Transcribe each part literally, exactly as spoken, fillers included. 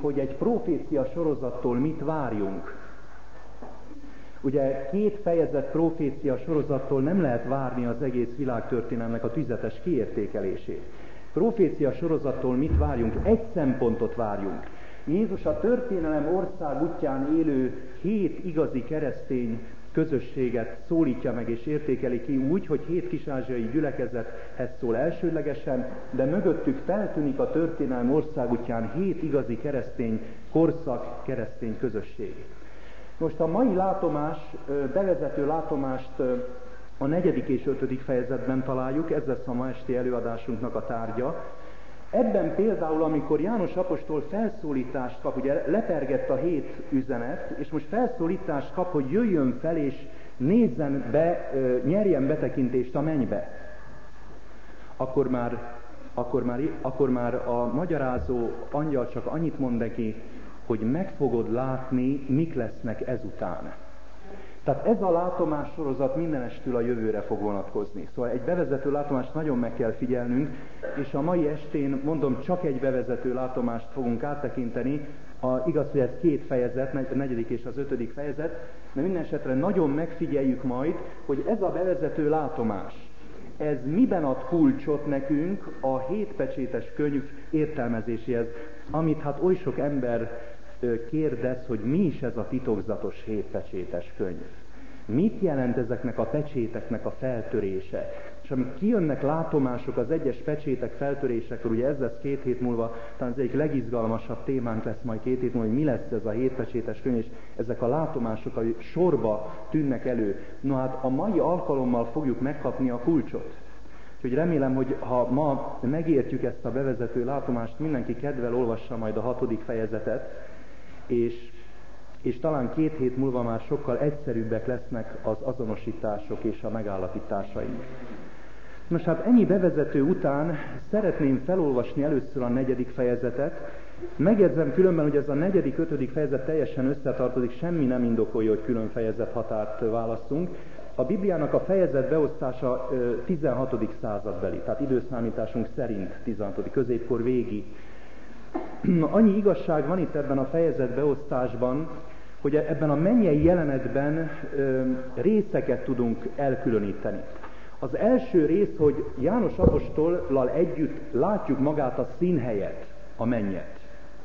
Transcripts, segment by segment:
hogy egy profécia sorozattól mit várjunk. Ugye két fejezet profécia sorozattól nem lehet várni az egész világtörténelmnek a tüzetes kiértékelését. Profécia sorozattól mit várjunk? Egy szempontot várjunk. Jézus a történelem ország útján élő hét igazi keresztény közösséget szólítja meg és értékeli ki úgy, hogy hét kis-ázsiai gyülekezethez szól elsődlegesen, de mögöttük feltűnik a történelem ország útján hét igazi keresztény korszak, keresztény közösség. Most a mai látomás, bevezető látomást a negyedik és ötödik fejezetben találjuk, ez lesz a ma esti előadásunknak a tárgya. Ebben például, amikor János apostol felszólítást kap, ugye lepergett a hét üzenet, és most felszólítást kap, hogy jöjjön fel és nézzen be, nyerjen betekintést a mennybe. Akkor már, akkor már, akkor már a magyarázó angyal csak annyit mond neki, hogy meg fogod látni, mik lesznek ezután. Tehát ez a látomás sorozat mindenestül a jövőre fog vonatkozni. Szóval egy bevezető látomást nagyon meg kell figyelnünk, és a mai estén, mondom, csak egy bevezető látomást fogunk áttekinteni. A, igaz, hogy ez két fejezet, a negyedik és az ötödik fejezet, de minden esetre nagyon megfigyeljük majd, hogy ez a bevezető látomás, ez miben ad kulcsot nekünk a hétpecsétes könyv értelmezéséhez, amit hát oly sok ember kérdez, hogy mi is ez a titokzatos hétpecsétes könyv. Mit jelent ezeknek a pecséteknek a feltörése? És amíg kijönnek látomások az egyes pecsétek feltörésekről, ugye ez lesz két hét múlva, talán az egyik legizgalmasabb témánk lesz majd két hét múlva, hogy mi lesz ez a hétpecsétes könyv, és ezek a látomások a sorba tűnnek elő. No hát a mai alkalommal fogjuk megkapni a kulcsot. Úgyhogy remélem, hogy ha ma megértjük ezt a bevezető látomást, mindenki kedvel olvassa majd a hatodik fejezetet, és, és talán két hét múlva már sokkal egyszerűbbek lesznek az azonosítások és a megállapításaink. Most hát ennyi bevezető után szeretném felolvasni először a negyedik fejezetet. Megjegyzem különben, hogy ez a negyedik, ötödik fejezet teljesen összetartozik, semmi nem indokolja, hogy külön fejezet határt választunk. A Bibliának a fejezet beosztása tizenhatodik századbeli, tehát időszámításunk szerint tizenhatodik középkor végi. Annyi igazság van itt ebben a fejezet beosztásban, hogy ebben a mennyei jelenetben ö, részeket tudunk elkülöníteni. Az első rész, hogy János apostollal együtt látjuk magát a színhelyet, a mennyet.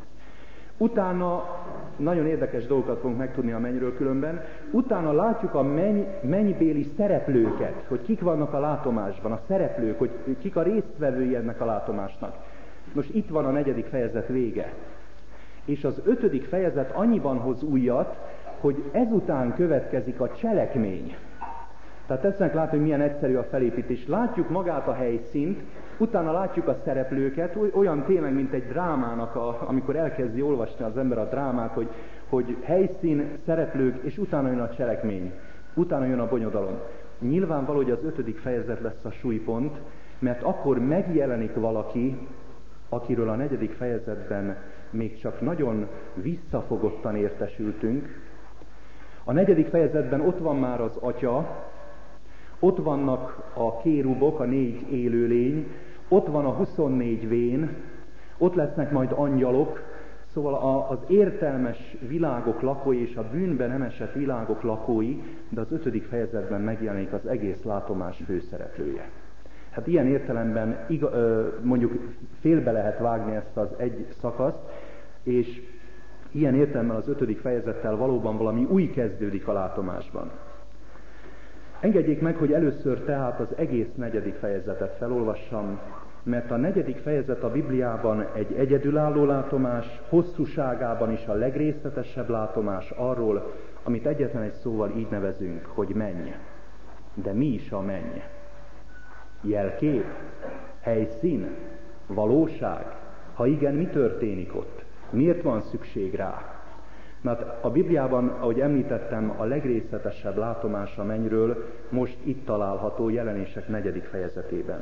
Utána, nagyon érdekes dolgokat fogunk megtudni a mennyről különben, utána látjuk a menny, mennybéli szereplőket, hogy kik vannak a látomásban, a szereplők, hogy kik a résztvevői ennek a látomásnak. Most itt van a negyedik fejezet vége. És az ötödik fejezet annyiban hoz újat, hogy ezután következik a cselekmény. Tehát tetszenek látni, hogy milyen egyszerű a felépítés. Látjuk magát a helyszínt, utána látjuk a szereplőket, olyan tényleg, mint egy drámának, a, amikor elkezdi olvasni az ember a drámát, hogy, hogy helyszín, szereplők, és utána jön a cselekmény. Utána jön a bonyodalom. Nyilvánvaló, hogy az ötödik fejezet lesz a súlypont, mert akkor megjelenik valaki, akiről a negyedik fejezetben még csak nagyon visszafogottan értesültünk. A negyedik fejezetben ott van már az Atya, ott vannak a kérubok, a négy élőlény, ott van a huszonnégy vén, ott lesznek majd angyalok, szóval az értelmes világok lakói és a bűnben nem esett világok lakói, de az ötödik fejezetben megjelenik az egész látomás főszereplője. Hát ilyen értelemben mondjuk félbe lehet vágni ezt az egy szakaszt, és ilyen értelemben az ötödik fejezettel valóban valami új kezdődik a látomásban. Engedjék meg, hogy először tehát az egész negyedik fejezetet felolvassam, mert a negyedik fejezet a Bibliában egy egyedülálló látomás, hosszúságában is a legrészletesebb látomás arról, amit egyetlen egy szóval így nevezünk, hogy menny. De mi is a menny? Jelkép? Helyszín? Valóság? Ha igen, mi történik ott? Miért van szükség rá? Mert a Bibliában, ahogy említettem, a legrészletesebb látomás a mennyről most itt található Jelenések negyedik fejezetében.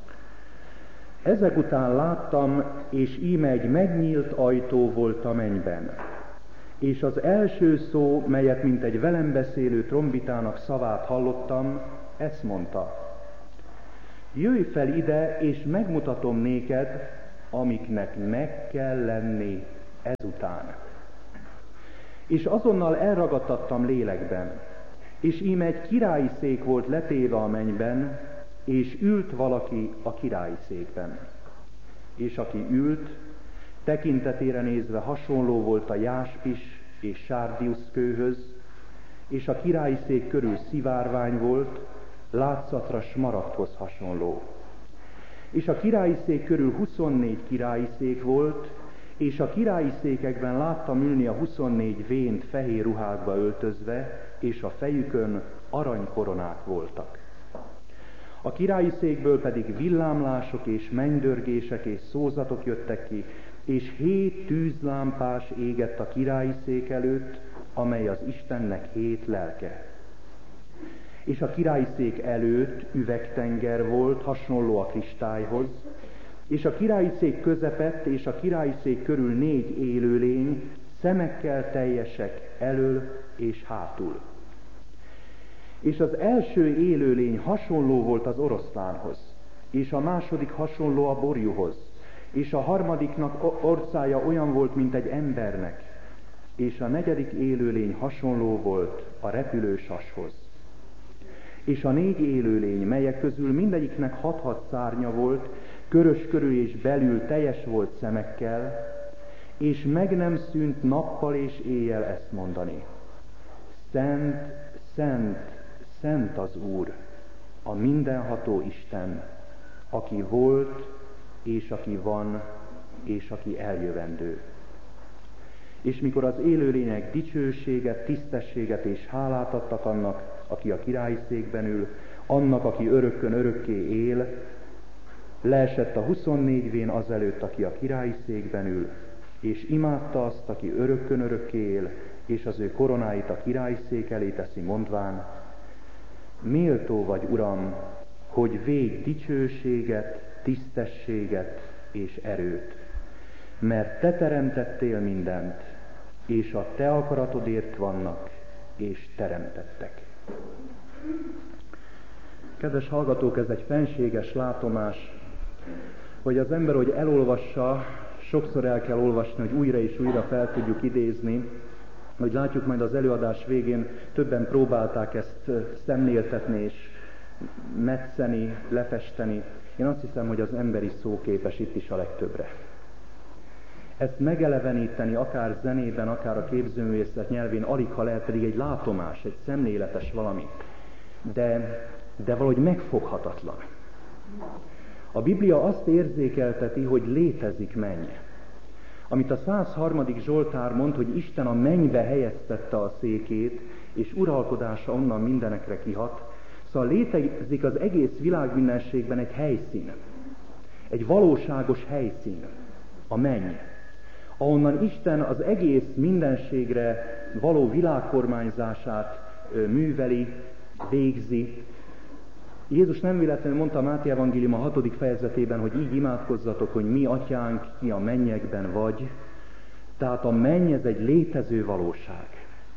Ezek után láttam, és íme egy megnyílt ajtó volt a mennyben. És az első szó, melyet mint egy velem beszélő trombitának szavát hallottam, ezt mondta: jöjj fel ide, és megmutatom néked, amiknek meg kell lenni ezután. És azonnal elragadtattam lélekben, és íme egy királyi szék volt letéve a mennyben, és ült valaki a királyi székben. És aki ült, tekintetére nézve hasonló volt a jáspis és sárdiusz kőhöz, és a királyi szék körül szivárvány volt, látszatra smaragdhoz hasonló. És a királyi szék körül huszonnégy királyi szék volt, és a királyi székekben láttam ülni a huszonnégy vént fehér ruhákba öltözve, és a fejükön aranykoronák voltak. A királyi székből pedig villámlások és mennydörgések és szózatok jöttek ki, és hét tűzlámpás égett a királyi szék előtt, amely az Istennek hét lelke. És a királyi szék előtt üvegtenger volt, hasonló a kristályhoz, és a királyi szék közepett és a királyi szék körül négy élőlény, szemekkel teljesek elől és hátul. És az első élőlény hasonló volt az oroszlánhoz, és a második hasonló a borjuhoz, és a harmadiknak orcája olyan volt, mint egy embernek, és a negyedik élőlény hasonló volt a repülő sashoz. És a négy élőlény, melyek közül mindegyiknek hat-hat szárnya volt, körös körül és belül teljes volt szemekkel, és meg nem szűnt nappal és éjjel ezt mondani: Szent, szent, szent az Úr, a mindenható Isten, aki volt, és aki van, és aki eljövendő. És mikor az élőlények dicsőséget, tisztességet és hálát adtak annak, aki a királyi székben ül, annak, aki örökkön örökké él, leesett a huszonnégy vén azelőtt, aki a királyi székben ül, és imádta azt, aki örökkön örökké él, és az ő koronáit a királyi szék elé teszi, mondván: Méltó vagy, Uram, hogy védj dicsőséget, tisztességet és erőt, mert te teremtettél mindent, és a te akaratodért vannak, és teremtettek. Kedves hallgatók, ez egy fenséges látomás, hogy az ember, hogy elolvassa, sokszor el kell olvasni, hogy újra és újra fel tudjuk idézni, hogy látjuk majd az előadás végén, többen próbálták ezt szemléltetni és metszeni, lefesteni. Én azt hiszem, hogy az emberi szó képes itt is a legtöbbre. Ezt megeleveníteni, akár zenében, akár a képzőművészet nyelvén, alig ha lehet, pedig egy látomás, egy szemléletes valami. De, de valahogy megfoghatatlan. A Biblia azt érzékelteti, hogy létezik menny. Amit a száz harmadik Zsoltár mond, hogy Isten a mennybe helyeztette a székét, és uralkodása onnan mindenekre kihat. Szóval létezik az egész világmmindenségben egy helyszín. Egy valóságos helyszín. A menny. Ahonnan Isten az egész mindenségre való világkormányzását műveli, végzi. Jézus nem véletlenül mondta a Máté evangélium a hatodik fejezetében, hogy így imádkozzatok, hogy mi atyánk, ki a mennyekben vagy. Tehát a menny ez egy létező valóság.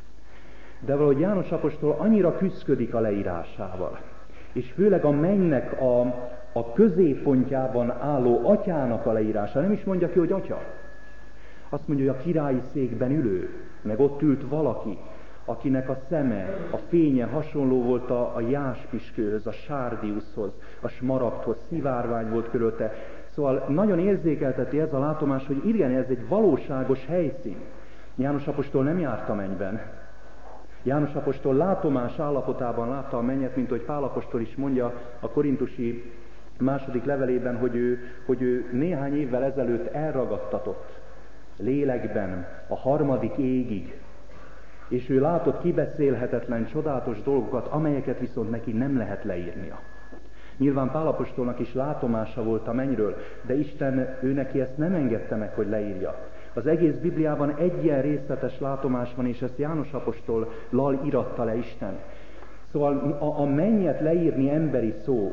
De valahogy János apostol annyira küszködik a leírásával, és főleg a mennynek a, a középpontjában álló atyának a leírása, nem is mondja ki, hogy atya. Azt mondja, hogy a királyi székben ülő, meg ott ült valaki, akinek a szeme, a fénye hasonló volt a, a jáspiskőhöz, a sárdiuszhoz, a smaragdhoz, szivárvány volt körülte. Szóval nagyon érzékelteti ez a látomás, hogy igen, ez egy valóságos helyszín. János apostol nem járt a mennyben. János apostol látomás állapotában látta a mennyet, mint hogy Pál apostol is mondja a korintusi második levelében, hogy ő, hogy ő néhány évvel ezelőtt elragadtatott lélekben a harmadik égig, és ő látott kibeszélhetetlen, csodálatos dolgokat, amelyeket viszont neki nem lehet leírnia. Nyilván Pál apostolnak is látomása volt a mennyről, de Isten ő neki ezt nem engedte meg, hogy leírja. Az egész Bibliában egy ilyen részletes látomás van, és ezt János apostollal íratta le Isten. Szóval a, a mennyet leírni emberi szó,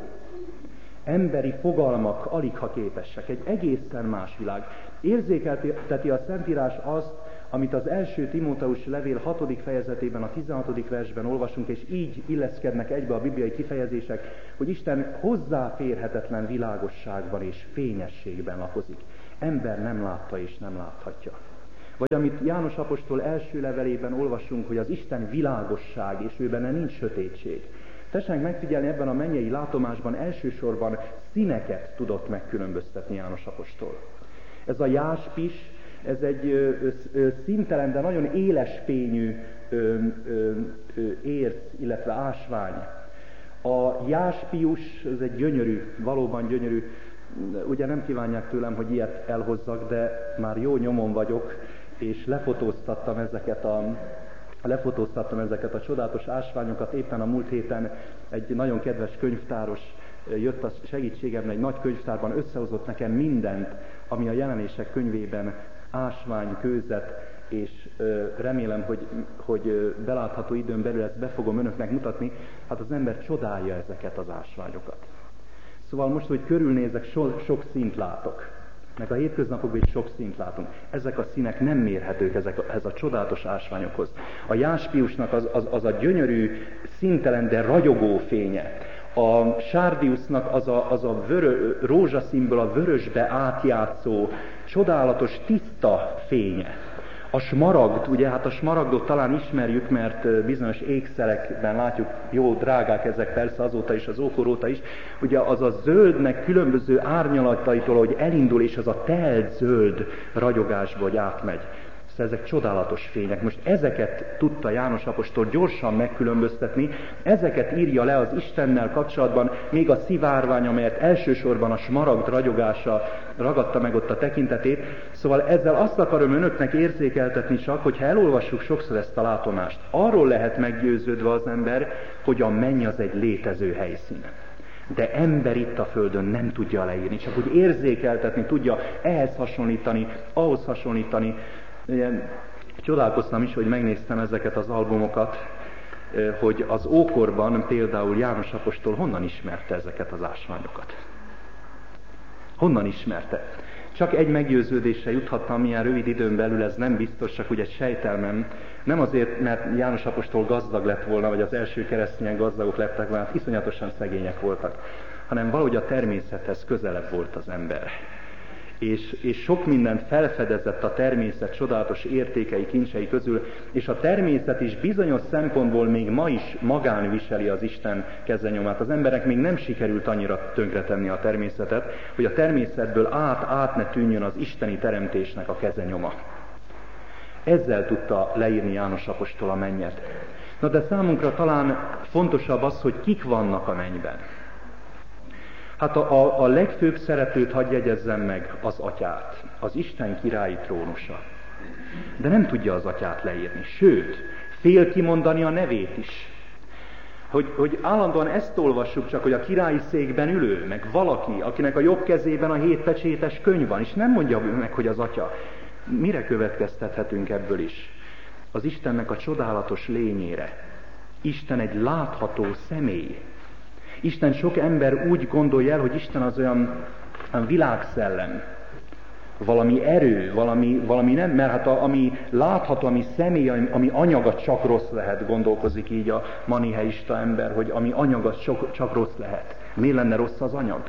emberi fogalmak aligha képesek. Egy egészen más világ. Érzékelteti a Szentírás azt, amit az első Timóteus levél hatodik fejezetében, a tizenhatodik versben olvasunk, és így illeszkednek egybe a bibliai kifejezések, hogy Isten hozzáférhetetlen világosságban és fényességben lakozik. Ember nem látta és nem láthatja. Vagy amit János apostol első levelében olvasunk, hogy az Isten világosság, és ő benne nincs sötétség. Tessenek megfigyelni, ebben a mennyei látomásban elsősorban színeket tudott megkülönböztetni János apostol. Ez a jáspis, ez egy ö, ö, színtelen, de nagyon éles fényű ö, ö, ö, érc, illetve ásvány. A jáspius, ez egy gyönyörű, valóban gyönyörű, ugye nem kívánják tőlem, hogy ilyet elhozzak, de már jó nyomon vagyok, és lefotóztattam ezeket a, lefotóztattam ezeket a csodálatos ásványokat. Éppen a múlt héten egy nagyon kedves könyvtáros jött a segítségemre, egy nagy könyvtárban összehozott nekem mindent, ami a Jelenések könyvében ásvány, kőzet, és ö, remélem, hogy, hogy belátható időn belül ezt be fogom önöknek mutatni. Hát az ember csodálja ezeket az ásványokat. Szóval most, hogy körülnézek, so, sok színt látok. Meg a hétköznapokban is sok színt látunk. Ezek a színek nem mérhetők ezek a, ez a csodálatos ásványokhoz. A jáspiusnak az, az, az a gyönyörű, színtelen, de ragyogó fénye. A sárdiusznak az a, az a vörö, rózsaszínből a vörösbe átjátszó, csodálatos, tiszta fénye. A smaragd, ugye hát a smaragdot talán ismerjük, mert bizonyos ékszerekben látjuk, jó drágák ezek persze azóta is, az ókor óta is, ugye az a zöldnek különböző árnyalataitól, hogy elindul, és az a telt zöld ragyogásba, hogy átmegy. Szóval ezek csodálatos fények. Most ezeket tudta János apostol gyorsan megkülönböztetni, ezeket írja le az Istennel kapcsolatban, még a szivárvány, amelyet elsősorban a smaragd ragyogása ragadta meg ott a tekintetét. Szóval ezzel azt akarom önöknek érzékeltetni csak, hogyha elolvassuk sokszor ezt a látomást, arról lehet meggyőződve az ember, hogy a menny az egy létező helyszín. De ember itt a Földön nem tudja leírni, csak úgy érzékeltetni tudja, ehhez hasonlítani, ahhoz hasonlítani. Ilyen, csodálkoztam is, hogy megnéztem ezeket az albumokat, hogy az ókorban például János apostol honnan ismerte ezeket az ásványokat. Honnan ismerte? Csak egy meggyőződésre juthattam, milyen rövid időn belül, ez nem biztos, csak úgy egy sejtelmem. Nem azért, mert János apostol gazdag lett volna, vagy az első keresztények gazdagok lettek volna, hát iszonyatosan szegények voltak, hanem valahogy a természethez közelebb volt az ember. És, és sok mindent felfedezett a természet csodálatos értékei, kincsei közül, és a természet is bizonyos szempontból még ma is magán viseli az Isten kezenyomát. Az emberek még nem sikerült annyira tönkretenni a természetet, hogy a természetből át, át ne tűnjön az isteni teremtésnek a kezenyoma. Ezzel tudta leírni János apostol a mennyet. Na de számunkra talán fontosabb az, hogy kik vannak a mennyben. Hát a, a, a legfőbb szereplőt hadd jegyezzem meg, az atyát, az Isten királyi trónusa. De nem tudja az atyát leírni, sőt, fél kimondani a nevét is. Hogy, hogy állandóan ezt olvassuk csak, hogy a királyi székben ülő, meg valaki, akinek a jobb kezében a hét pecsétes könyv van, és nem mondja meg, hogy az atya. Mire következtethetünk ebből is? Az Istennek a csodálatos lényére. Isten egy látható személy. Isten sok ember úgy gondolja el, hogy Isten az olyan, olyan világszellem, valami erő, valami, valami nem, mert hát a, ami látható, ami személy, ami, ami anyaga csak rossz lehet, gondolkozik így a manicheista ember, hogy ami anyaga csak, csak rossz lehet. Mi lenne rossz az anyag?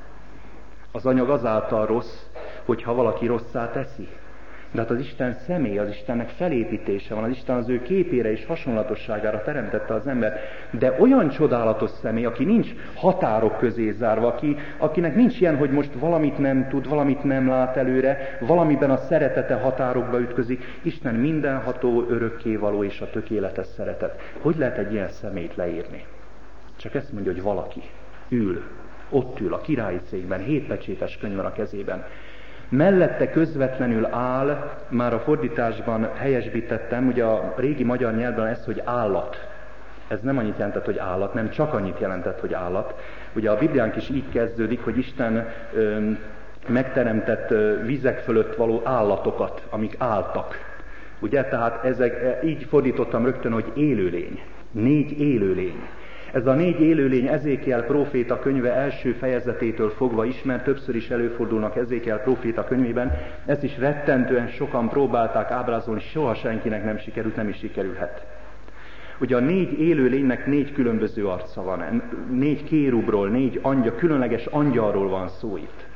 Az anyag azáltal rossz, hogyha valaki rosszá teszi. De hát az Isten személy, az Istennek felépítése van, az Isten az ő képére és hasonlatosságára teremtette az ember. De olyan csodálatos személy, aki nincs határok közé zárva, aki, akinek nincs ilyen, hogy most valamit nem tud, valamit nem lát előre, valamiben a szeretete határokba ütközik. Isten mindenható, örökkévaló és a tökéletes szeretet. Hogy lehet egy ilyen személyt leírni? Csak ezt mondja, hogy valaki ül, ott ül a királyi székben, hét pecsétes könyv van a kezében. Mellette közvetlenül áll, már a fordításban helyesbítettem, ugye a régi magyar nyelvben ez, hogy állat. Ez nem annyit jelentett, hogy állat, nem csak annyit jelentett, hogy állat. Ugye a Bibliánk is így kezdődik, hogy Isten ö, megteremtett ö, vizek fölött való állatokat, amik álltak. Ugye, tehát ezek, így fordítottam rögtön, hogy élőlény. Négy élőlény. Ez a négy élőlény Ezékiel próféta könyve első fejezetétől fogva ismert, többször is előfordulnak Ezékiel próféta könyvében. Ezt is rettentően sokan próbálták ábrázolni, soha senkinek nem sikerült, nem is sikerülhet. Ugye a négy élőlénynek négy különböző arca van, négy kérubról, négy angyal, különleges angyalról van szó itt.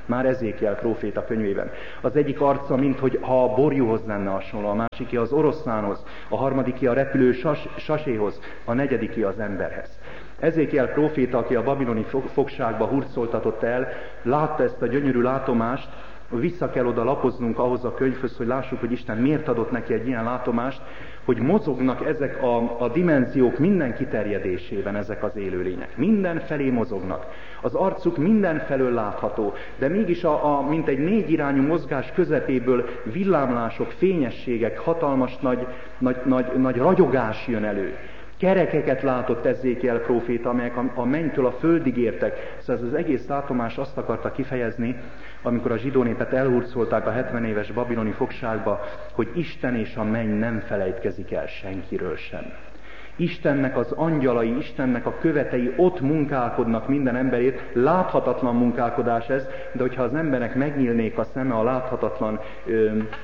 Már Ezékiel próféta könyvében. Az egyik arca, mint hogy ha a borjúhoz lenne hasonló, a másiki az oroszlánhoz, a harmadiki a repülő sas, saséhoz, a negyediki az emberhez. Ezékiel próféta, aki a babiloni fogságba hurcoltatott el, látta ezt a gyönyörű látomást, vissza kell oda lapoznunk ahhoz a könyvhöz, hogy lássuk, hogy Isten miért adott neki egy ilyen látomást, hogy mozognak ezek a, a dimenziók minden kiterjedésében ezek az élőlények. Mindenfelé mozognak. Az arcuk mindenfelől látható, de mégis a, a, mint egy négy irányú mozgás közepéből villámlások, fényességek, hatalmas nagy, nagy, nagy, nagy ragyogás jön elő. Kerekeket látott Ezékiel próféta, amelyek a, a mennytől a földig értek. Szóval ez az egész látomás azt akarta kifejezni, amikor a zsidó népet elhurcolták a hetven éves babiloni fogságba, hogy Isten és a menny nem felejtkezik el senkiről sem. Istennek az angyalai, Istennek a követei ott munkálkodnak minden emberért, láthatatlan munkálkodás ez, de hogyha az embernek megnyílnék a szeme a láthatatlan ö,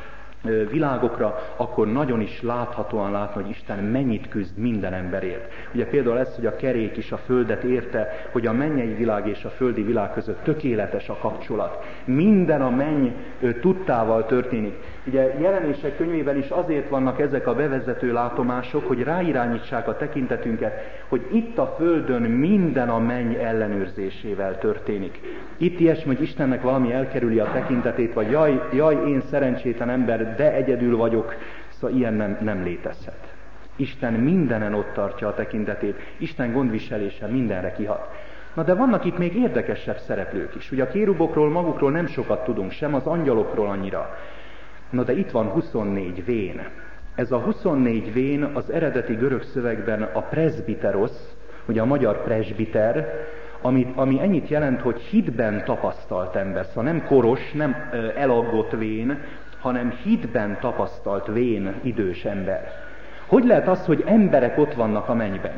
világokra, akkor nagyon is láthatóan látni, hogy Isten mennyit küzd minden emberért. Ugye például ez, hogy a kerék is a földet érte, hogy a mennyei világ és a földi világ között tökéletes a kapcsolat. Minden a menny tudtával történik. Ugye Jelenések könyvében is azért vannak ezek a bevezető látomások, hogy ráirányítsák a tekintetünket, hogy itt a földön minden a menny ellenőrzésével történik. Itt ilyesmi, hogy Istennek valami elkerüli a tekintetét, vagy jaj, jaj én szerencsétlen ember, de egyedül vagyok, szóval ilyen nem, nem létezhet. Isten mindenen ott tartja a tekintetét, Isten gondviselése mindenre kihat. Na de vannak itt még érdekesebb szereplők is. Ugye a kérubokról magukról nem sokat tudunk, sem az angyalokról annyira. Na de itt van huszonnégy vén. Ez a huszonnégy vén az eredeti görög szövegben a presbiterosz, ugye a magyar presbiter, ami, ami ennyit jelent, hogy hitben tapasztalt ember. Szóval nem koros, nem elaggott vén, hanem hitben tapasztalt vén idős ember. Hogy lehet az, hogy emberek ott vannak a mennyben?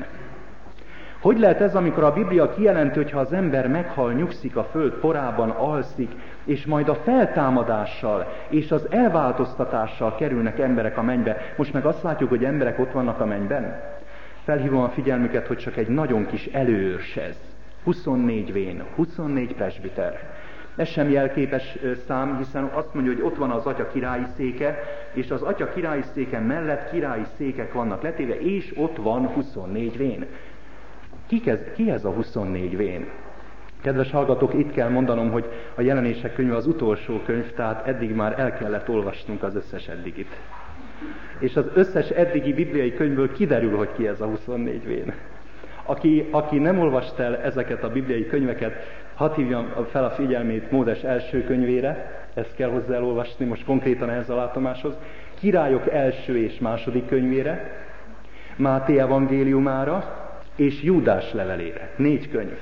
Hogy lehet ez, amikor a Biblia kijelenti, hogy ha az ember meghal, nyugszik a föld porában, alszik, és majd a feltámadással és az elváltoztatással kerülnek emberek a mennybe. Most meg azt látjuk, hogy emberek ott vannak a mennyben. Felhívom a figyelmüket, hogy csak egy nagyon kis előőrs ez. huszonnégy vén, huszonnégy presbiter. Ez sem jelképes szám, hiszen azt mondja, hogy ott van az atya királyi széke, és az atya királyi széke mellett királyi székek vannak letéve, és ott van huszonnégy vén. Ki ez, ki ez a huszonnégy vén? Kedves hallgatók, itt kell mondanom, hogy a Jelenések könyve az utolsó könyv, tehát eddig már el kellett olvasnunk az összes eddigit. És az összes eddigi bibliai könyvből kiderül, hogy ki ez a huszonnégy vén. Aki, aki nem olvast el ezeket a bibliai könyveket, hadd hívjam fel a figyelmét Mózes első könyvére, ezt kell hozzá elolvasni, most konkrétan ehhez a látomáshoz, Királyok első és második könyvére, Máté evangéliumára, és Júdás levelére. Négy könyv.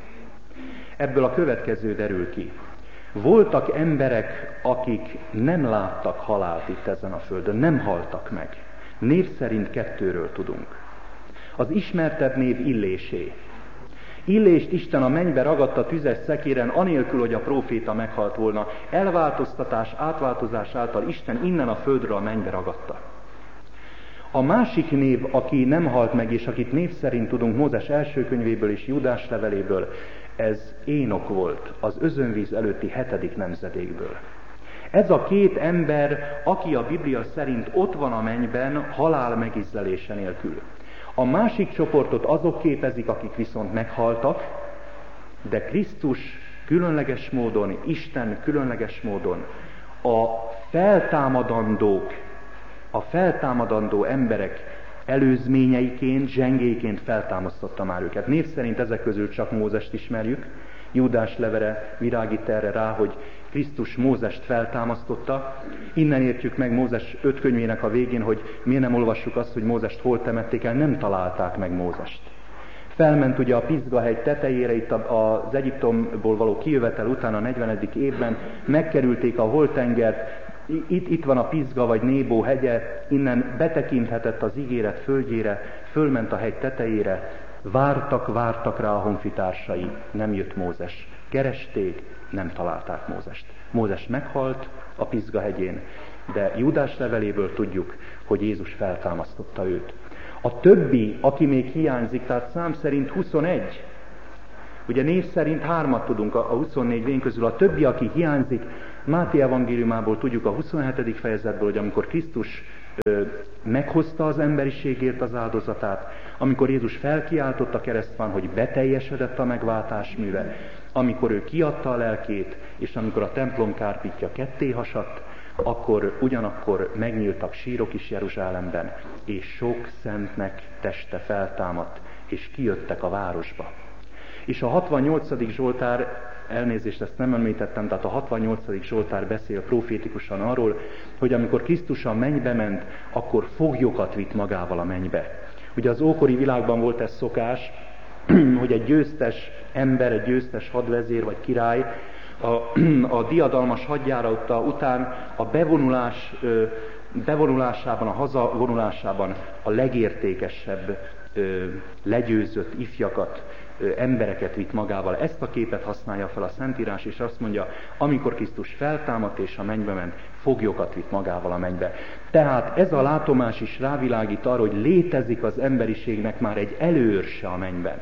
Ebből a következő derül ki. Voltak emberek, akik nem láttak halált itt ezen a földön, nem haltak meg. Név szerint kettőről tudunk. Az ismertebb név Illésé. Illést Isten a mennybe ragadta tüzes szekéren, anélkül, hogy a próféta meghalt volna. Elváltoztatás, átváltozás által Isten innen a földről a mennybe ragadta. A másik név, aki nem halt meg, és akit név szerint tudunk Mózes első könyvéből és Júdás leveléből, ez Énok volt, az özönvíz előtti hetedik nemzedékből. Ez a két ember, aki a Biblia szerint ott van a mennyben, halál megizlelése nélkül. A másik csoportot azok képezik, akik viszont meghaltak, de Krisztus különleges módon, Isten különleges módon a feltámadandók, a feltámadandó emberek előzményeiként, zsengéiként feltámasztotta már őket. Név szerint ezek közül csak Mózest ismerjük. Júdás levele virágít erre rá, hogy Krisztus Mózest feltámasztotta. Innen értjük meg Mózes öt könyvének a végén, hogy miért nem olvassuk azt, hogy Mózest hol temették el, nem találták meg Mózest. Felment ugye a Pizga-hegy tetejére, itt az Egyiptomból való kijövetel után a negyvenedik évben, megkerülték a holttengert, Itt, itt van a Pizga vagy Nébó hegye, innen betekinthetett az ígéret földjére, fölment a hegy tetejére, vártak, vártak rá a honfitársai, nem jött Mózes. Keresték, nem találták Mózest. Mózes meghalt a Pizga hegyén, de Júdás leveléből tudjuk, hogy Jézus feltámasztotta őt. A többi, aki még hiányzik, tehát szám szerint huszonegy, Ugye név szerint hármat tudunk a huszonnégy vén közül, a többi, aki hiányzik, Máté evangéliumából tudjuk a huszonhetedik fejezetből, hogy amikor Krisztus ö, meghozta az emberiségért az áldozatát, amikor Jézus felkiáltott a keresztfán, hogy beteljesedett a megváltás műve, amikor ő kiadta a lelkét, és amikor a templom kárpitja ketté hasadt, akkor ugyanakkor megnyíltak sírok is Jeruzsálemben, és sok szentnek teste feltámadt, és kijöttek a városba. És a hatvannyolcadik Zsoltár, elnézést, ezt nem említettem, tehát a hatvannyolcadik Zsoltár beszél profétikusan arról, hogy amikor Krisztus a mennybe ment, akkor foglyokat vitt magával a mennybe. Ugye az ókori világban volt ez szokás, hogy egy győztes ember, egy győztes hadvezér vagy király a, a diadalmas hadjárata után a bevonulás, bevonulásában, a hazavonulásában a legértékesebb legyőzött ifjakat, embereket vitt magával. Ezt a képet használja fel a Szentírás, és azt mondja, amikor Krisztus feltámadt és a mennybe ment, foglyokat vitt magával a mennybe. Tehát ez a látomás is rávilágít arra, hogy létezik az emberiségnek már egy előőrse a mennyben.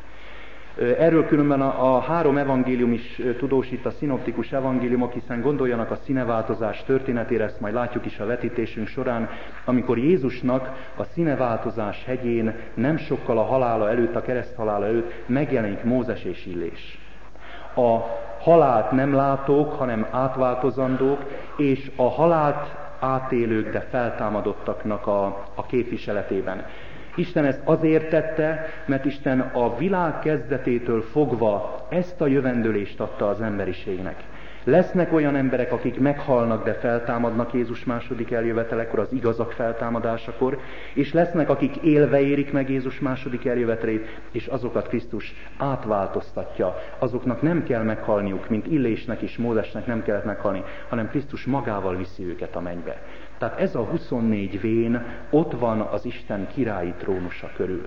Erről különben a, a három evangélium is tudósít, a szinoptikus evangéliumok, hiszen gondoljanak a színeváltozás történetére, ezt majd látjuk is a vetítésünk során, amikor Jézusnak a színeváltozás hegyén nem sokkal a halála előtt, a kereszthalála előtt megjelenik Mózes és Illés. A halált nem látók, hanem átváltozandók, és a halált átélők, de feltámadottaknak a, a képviseletében. Isten ezt azért tette, mert Isten a világ kezdetétől fogva ezt a jövendőlést adta az emberiségnek. Lesznek olyan emberek, akik meghalnak, de feltámadnak Jézus második eljövetelekor, az igazak feltámadásakor, és lesznek, akik élve érik meg Jézus második eljövetelét, és azokat Krisztus átváltoztatja. Azoknak nem kell meghalniuk, mint Illésnek és Mózesnek nem kellett meghalni, hanem Krisztus magával viszi őket a mennybe. Tehát ez a huszonnégy vén ott van az Isten királyi trónusa körül.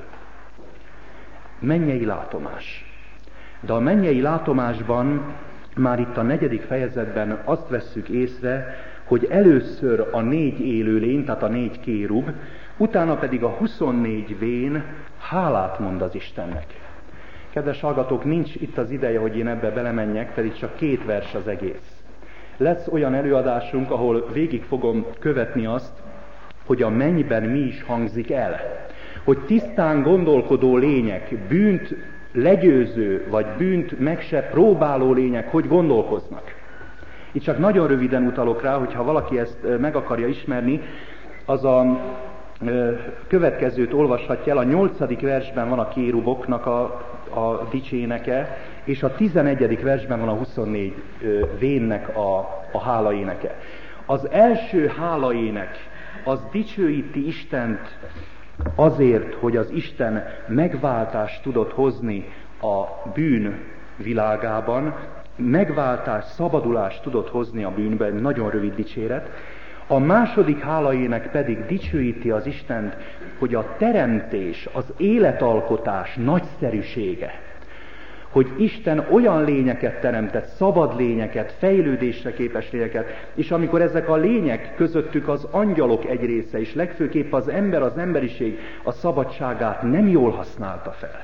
Mennyei látomás. De a mennyei látomásban már itt a negyedik fejezetben azt vesszük észre, hogy először a négy élőlény, tehát a négy kérub, utána pedig a huszonnégy vén hálát mond az Istennek. Kedves hallgatók, nincs itt az ideje, hogy én ebbe belemenjek, pedig csak két vers az egész. Lesz olyan előadásunk, ahol végig fogom követni azt, hogy a mennyben mi is hangzik el. Hogy tisztán gondolkodó lények, bűnt legyőző, vagy bűnt meg se próbáló lények, hogy gondolkoznak. Itt csak nagyon röviden utalok rá, hogyha valaki ezt meg akarja ismerni, az a következőt olvashatja el. A nyolcadik versben van a kéruboknak a, a dicséneke, és a tizenegyedik versben van a huszonnégy vénnek a, a hálaéneke. Az első hálaének az dicsőíti Istent azért, hogy az Isten megváltást tudott hozni a bűn világában, megváltást, szabadulást tudott hozni a bűnben, nagyon rövid dicséret. A második hálaének pedig dicsőíti az Istent, hogy a teremtés, az életalkotás nagyszerűsége, hogy Isten olyan lényeket teremtett, szabad lényeket, fejlődésre képes lényeket, és amikor ezek a lények közöttük az angyalok egy része, és legfőképp az ember, az emberiség a szabadságát nem jól használta fel.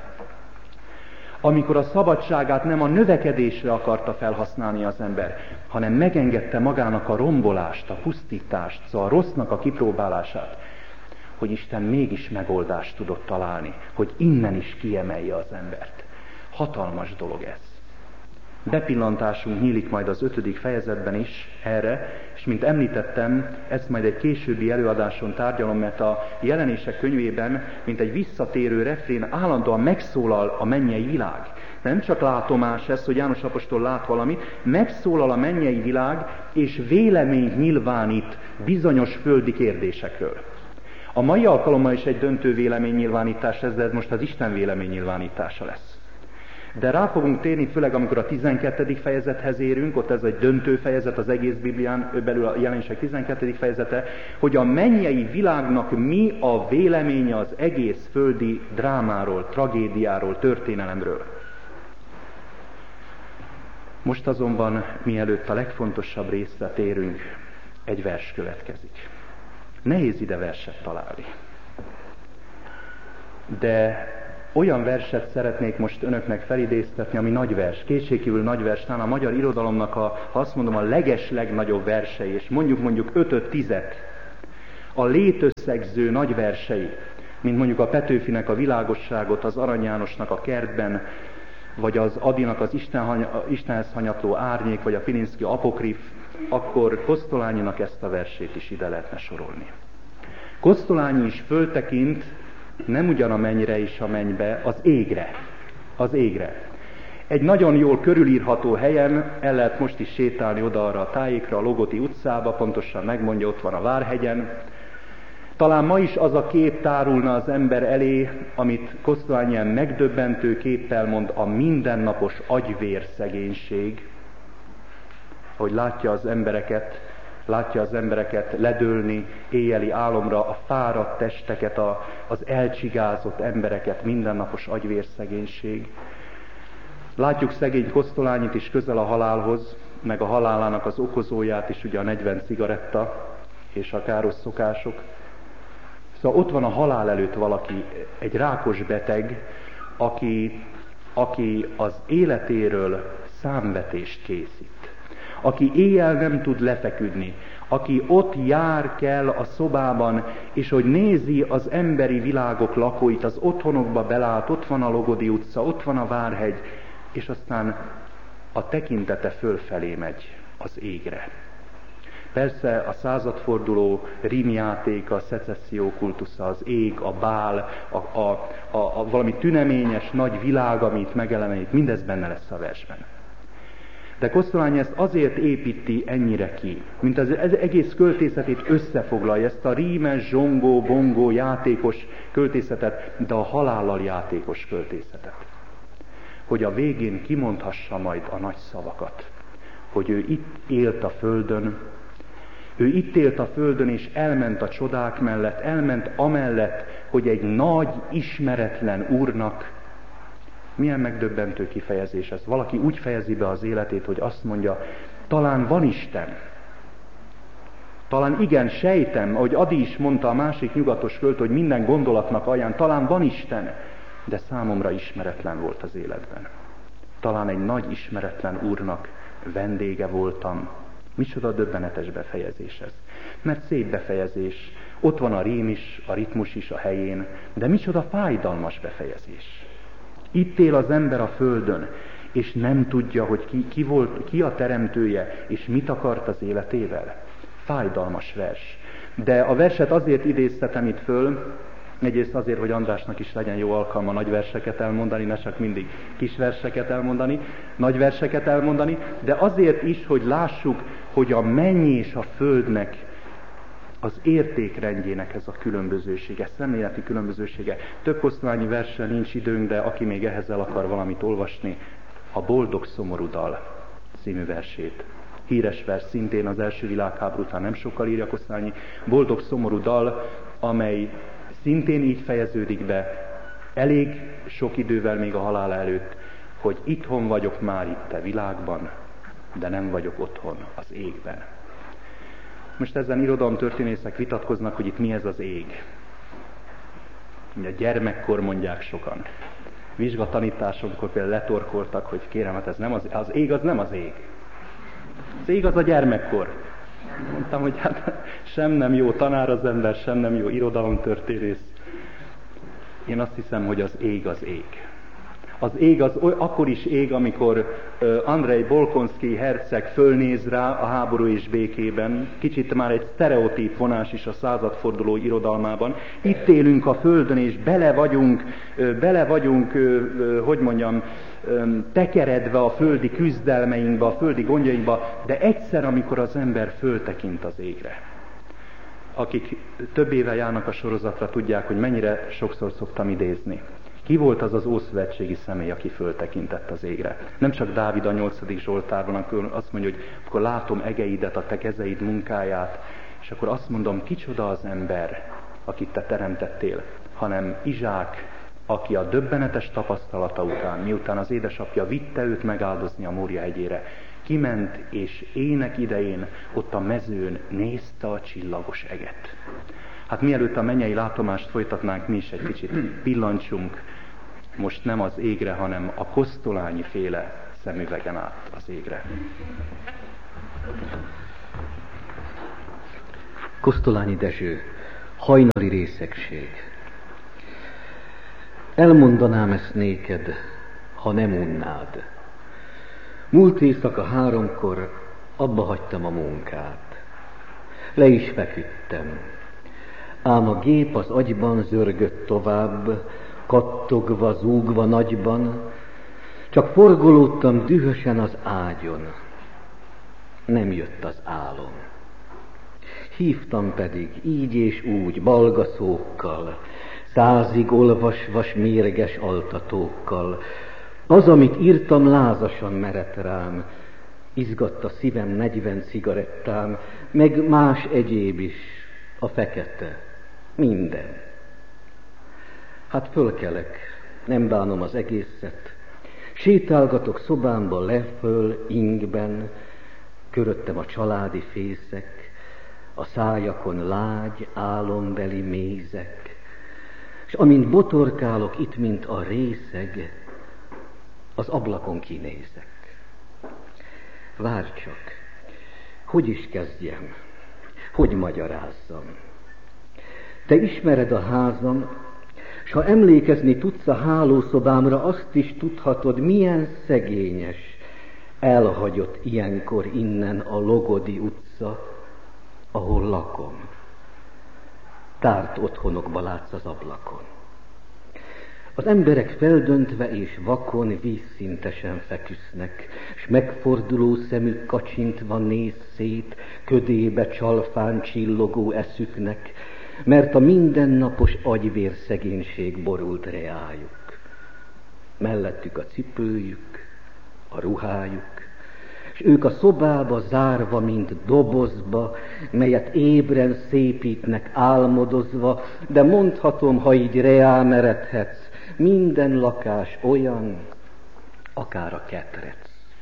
Amikor a szabadságát nem a növekedésre akarta felhasználni az ember, hanem megengedte magának a rombolást, a pusztítást, szóval a rossznak a kipróbálását, hogy Isten mégis megoldást tudott találni, hogy innen is kiemelje az embert. Hatalmas dolog ez. Bepillantásunk nyílik majd az ötödik fejezetben is erre, és mint említettem, ezt majd egy későbbi előadáson tárgyalom, mert a Jelenések könyvében, mint egy visszatérő refrén, állandóan megszólal a mennyei világ. Nem csak látomás ez, hogy János apostol lát valamit, megszólal a mennyei világ, és véleményt nyilvánít bizonyos földi kérdésekről. A mai alkalommal is egy döntő véleménynyilvánítás ez, de ez most az Isten véleménynyilvánítása lesz. De rá fogunk térni, főleg amikor a tizenkettedik fejezethez érünk, ott ez egy döntő fejezet az egész Biblián, belül a Jelenések tizenkettedik fejezete, hogy a mennyei világnak mi a véleménye az egész földi drámáról, tragédiáról, történelemről. Most azonban, mielőtt a legfontosabb részre térünk, egy vers következik. Nehéz ide verset találni. De olyan verset szeretnék most önöknek felidéztetni, ami nagy vers, kétségkívül nagy vers, talán a magyar irodalomnak a, ha azt mondom, a leges legnagyobb versei, és mondjuk mondjuk ötöt, tizet, a létösszegző nagy versei, mint mondjuk a Petőfinek a Világosságot, az Arany Jánosnak a Kertben, vagy az Adinak az Isten, Istenhez hanyatló árnyék, vagy a Pilinszky apokrif, akkor Kosztolányinak ezt a versét is ide lehetne sorolni. Kosztolányi is föltekint nem ugyan a mennyre és a mennybe, az égre. Az égre. Egy nagyon jól körülírható helyen, el lehet most is sétálni oda-arra a tájékra, a Logoti utcába, pontosan megmondja, ott van a Várhegyen. Talán ma is az a kép tárulna az ember elé, amit Kosztolányi ilyen megdöbbentő képpel mond, a mindennapos agyvérszegénység, hogy látja az embereket, látja az embereket ledőlni éjjeli álomra, a fáradt testeket, a, az elcsigázott embereket, mindennapos agyvérszegénység. Látjuk szegény Kosztolányit is közel a halálhoz, meg a halálának az okozóját is, ugye a negyven cigaretta és a káros szokások. Szóval ott van a halál előtt valaki, egy rákos beteg, aki, aki az életéről számvetést készít. Aki éjjel nem tud lefeküdni, aki ott jár kell a szobában, és hogy nézi az emberi világok lakóit, az otthonokba belát, ott van a Logodi utca, ott van a Várhegy, és aztán a tekintete fölfelé megy az égre. Persze a századforduló rímjátéka, a szecesszió kultusza, az ég, a bál, a, a, a, a valami tüneményes nagy világ, amit megelevenít, mindez benne lesz a versben. De Kosztolányi ezt azért építi ennyire ki, mint az egész költészetét összefoglalja, ezt a rímes, zsongó, bongó, játékos költészetet, de a halállal játékos költészetet. Hogy a végén kimondhassa majd a nagy szavakat, hogy ő itt élt a földön, ő itt élt a földön, és elment a csodák mellett, elment amellett, hogy egy nagy, ismeretlen úrnak, milyen megdöbbentő kifejezés ez. Valaki úgy fejezi be az életét, hogy azt mondja, talán van Isten. Talán igen, sejtem, ahogy Adi is mondta, a másik nyugatos költő, hogy minden gondolatnak alján, talán van Isten, de számomra ismeretlen volt az életben. Talán egy nagy ismeretlen úrnak vendége voltam. Micsoda döbbenetes befejezés ez. Mert szép befejezés. Ott van a rím is, a ritmus is a helyén, de micsoda fájdalmas befejezés. Itt él az ember a földön, és nem tudja, hogy ki, ki volt, ki a teremtője, és mit akart az életével. Fájdalmas vers. De a verset azért idéztetem itt föl, egyrészt azért, hogy Andrásnak is legyen jó alkalma nagy verseket elmondani, ne csak mindig kis verseket elmondani, nagy verseket elmondani, de azért is, hogy lássuk, hogy a menny és a földnek az értékrendjének ez a különbözősége, szemléleti különbözősége. Több Kosztolányi verssel nincs időnk, de aki még ehhez el akar valamit olvasni, a Boldog szomorú dal című versét. Híres vers, szintén az első világháború után nem sokkal írja Kosztolányi. Boldog szomorú dal, amely szintén így fejeződik be, elég sok idővel még a halál előtt, hogy itthon vagyok már itt a világban, de nem vagyok otthon az égben. Most ezen irodalomtörténészek vitatkoznak, hogy itt mi ez az ég. Ugye gyermekkor mondják sokan. Vizsgatanításomkor például letorkoltak, hogy kérem, hát ez nem az, az ég, az nem az ég. Az ég az a gyermekkor. Mondtam, hogy hát sem nem jó tanár az ember, sem nem jó irodalomtörténész. Én azt hiszem, hogy az ég az ég. Az ég az akkor is ég, amikor Andrej Bolkonszky herceg fölnéz rá a Háború és békében. Kicsit már egy sztereotíp vonás is a századforduló irodalmában. Itt élünk a földön, és bele vagyunk, bele vagyunk, hogy mondjam, tekeredve a földi küzdelmeinkbe, a földi gondjainkba, de egyszer, amikor az ember föltekint az égre. Akik több éve járnak a sorozatra, tudják, hogy mennyire sokszor szoktam idézni. Ki volt az az ószövetségi személy, aki föltekintett az égre? Nem csak Dávid a nyolcadik Zsoltárban, akkor azt mondja, hogy akkor látom egeidet, a te kezeid munkáját, és akkor azt mondom, kicsoda az ember, akit te teremtettél, hanem Izsák, aki a döbbenetes tapasztalata után, miután az édesapja vitte őt megáldozni a Mória hegyére, kiment, és ének idején ott a mezőn nézte a csillagos eget. Hát mielőtt a mennyei látomást folytatnánk, mi is egy kicsit pillancsunk most nem az égre, hanem a Kosztolányi féle szemüvegen át az égre. Kosztolányi Dezső, hajnali részegség. Elmondanám ezt néked, ha nem unnád. Múlt éjszaka háromkor abba hagytam a munkát. Le is feküdtem, ám a gép az agyban zörgött tovább, kattogva, zúgva nagyban, csak forgolódtam dühösen az ágyon. Nem jött az álom. Hívtam pedig így és úgy, balgaszókkal, százig olvasvas mérges altatókkal. Az, amit írtam, lázasan merett rám, izgatta szívem negyven cigarettám, meg más egyéb is, a fekete, minden. Hát fölkelek, nem bánom az egészet, sétálgatok szobámba leföl, ingben, köröttem a családi fészek, a szájakon lágy, álombeli mézek, és amint botorkálok itt, mint a részeg, az ablakon kinézek. Várj csak, hogy is kezdjem, hogy magyarázzam. Te ismered a házam, s ha emlékezni tudsz a hálószobámra, azt is tudhatod, milyen szegényes, elhagyott ilyenkor innen a Logodi utca, ahol lakom. Tárt otthonokba látsz az ablakon. Az emberek feldöntve és vakon vízszintesen feküsznek, s megforduló szemük kacsintva néz szét ködébe csalfán csillogó eszüknek, mert a mindennapos agyvér szegénység borult reájuk. Mellettük a cipőjük, a ruhájuk, s ők a szobába zárva, mint dobozba, melyet ébren szépítnek álmodozva, de mondhatom, ha így reá meredhetsz, minden lakás olyan, akár a ketrec.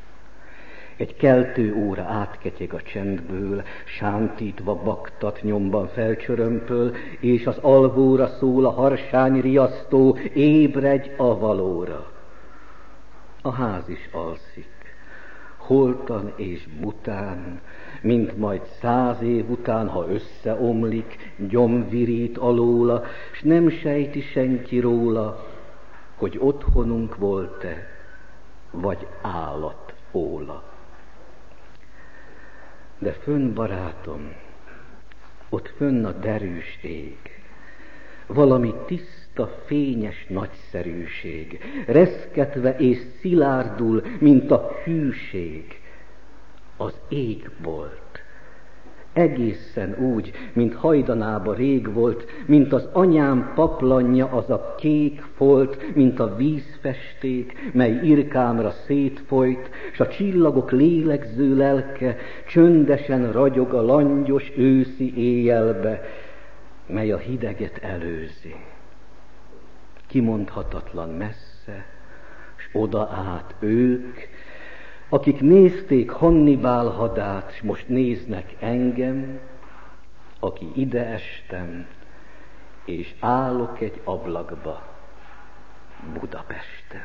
Egy keltő óra átketyeg a csendből, sántítva baktat nyomban felcsörömpöl, és az alvóra szól a harsány riasztó, ébredj a valóra. A ház is alszik, holtan és bután, mint majd száz év után, ha összeomlik, gyomvirít alóla, s nem sejti senki róla, hogy otthonunk volt-e, vagy állat óla. De fönn, barátom, ott fönn a derűs ég, valami tiszta, fényes nagyszerűség, reszketve és szilárdul, mint a hűség, az égbolt. Egészen úgy, mint hajdanába rég volt, mint az anyám paplanja, az a kék folt, mint a vízfesték, mely irkámra szétfolyt, s a csillagok lélegző lelke csöndesen ragyog a langyos őszi éjjelbe, mely a hideget előzi. Kimondhatatlan messze, s oda át ők, akik nézték Hannibál hadát, s most néznek engem, aki ide estem, és állok egy ablakba Budapesten.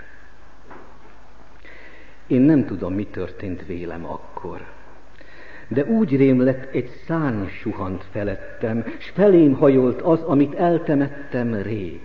Én nem tudom, mi történt vélem akkor, de úgy rémlett, egy szárny suhant felettem, s felém hajolt az, amit eltemettem rég.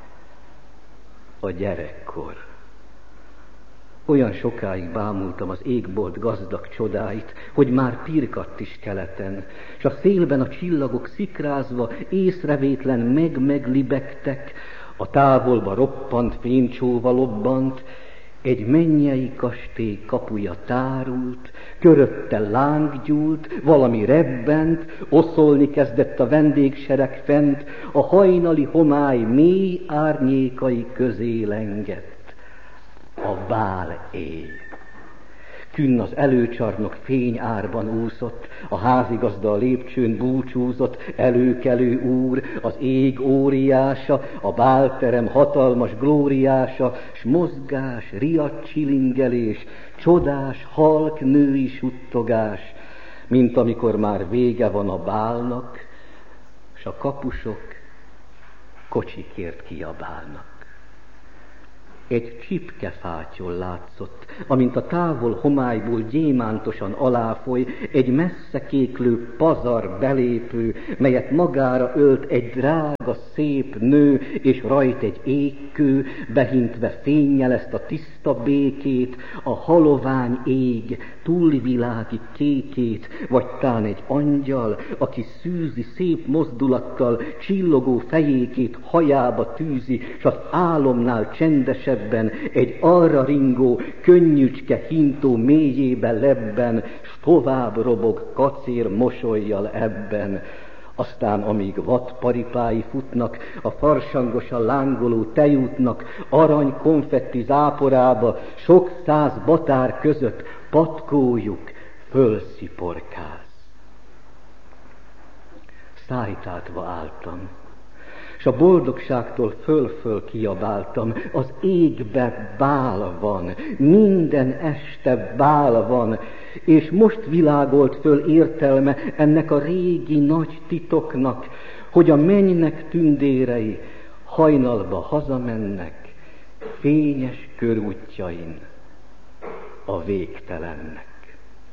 A gyerekkor. Olyan sokáig bámultam az égbolt gazdag csodáit, hogy már pirkadt is keleten, s a szélben a csillagok szikrázva észrevétlen meg-meglibegtek, a távolba roppant fénycsóva lobbant, egy mennyei kastély kapuja tárult, körötte láng gyúlt, valami rebbent, oszolni kezdett a vendégsereg fent, a hajnali homály mély árnyékai közé lengett. A bál éj. Künn az előcsarnok fényárban úszott, a házigazda a lépcsőn búcsúzott, előkelő úr, az ég óriása, a bálterem hatalmas glóriása, s mozgás, riadt csilingelés, csodás, halk női suttogás, mint amikor már vége van a bálnak, s a kapusok kocsikért kiabálnak. egy csipkefátyol látszott, amint a távol homályból gyémántosan aláfoly egy messze kéklő pazar belépő, melyet magára ölt egy drága, szép nő, és rajt egy égkő, behintve fénnyel ezt a tiszta békét, a halovány ég túlvilági kékét, vagy tán egy angyal, aki szűzi szép mozdulattal, csillogó fejékét hajába tűzi, s az álomnál csendesebben egy arra ringó, könnyücske hintó mélyébe lebben, s tovább robog kacér mosollyal ebben. Aztán amíg vadparipái futnak, a farsangosan lángoló tejútnak arany konfetti záporába, sok száz batár között patkójuk fölsziporkáz. Szájtátva álltam, s a boldogságtól föl-föl kiabáltam, az égbe bál van, minden este bál van, és most világolt föl értelme ennek a régi nagy titoknak, hogy a mennynek tündérei hajnalba hazamennek, fényes körútjain a végtelennek.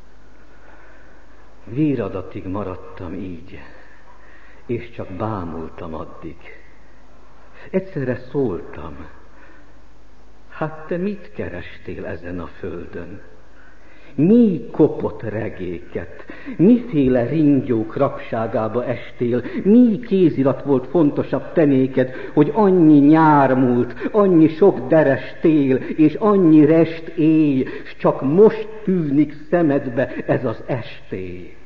Véradatig maradtam így, és csak bámultam addig. Egyszerre szóltam: hát te mit kerestél ezen a földön? Mi kopott regéket, miféle ringyók rabságába estél, mi kézirat volt fontosabb te néked, hogy annyi nyár múlt, annyi sok deres tél, és annyi rest éj, s csak most tűnik szemedbe ez az estély.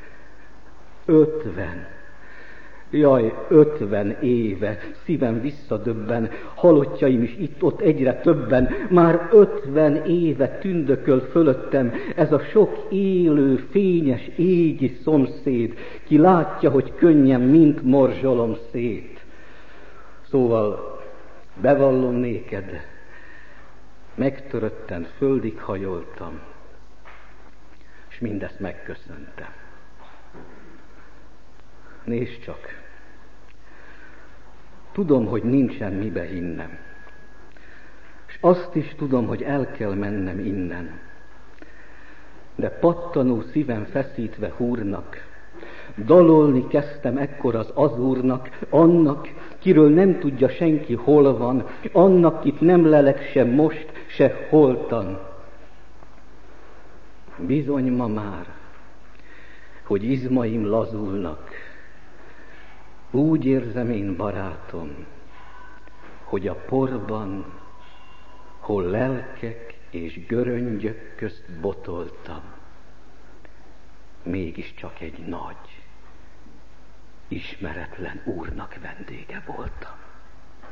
Ötven, jaj, ötven éve, szívem visszadöbben, halottjaim is itt-ott egyre többen, már ötven éve tündököl fölöttem ez a sok élő, fényes, égi szomszéd, ki látja, hogy könnyen mint morzsolom szét. Szóval bevallom néked, megtörötten földig hajoltam, és mindezt megköszöntem. Nézd csak! Tudom, hogy nincsen mibe hinnem, és azt is tudom, hogy el kell mennem innen. De pattanó szívem feszítve húrnak, dalolni kezdtem ekkor az azúrnak, annak, kiről nem tudja senki hol van, annak, kit nem lelek se most, se holtan. Bizony ma már, hogy izmaim lazulnak, úgy érzem én, barátom, hogy a porban, hol lelkek és göröngyök közt botoltam, mégiscsak egy nagy, ismeretlen úrnak vendége voltam.